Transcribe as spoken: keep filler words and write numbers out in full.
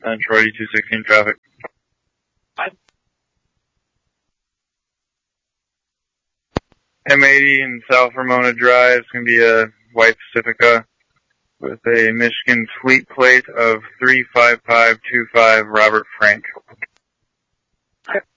Central eighty-two sixteen traffic. M eighty in South Ramona Drive is going to be a white Pacifica with a Michigan fleet plate of three five five two five Robert Frank.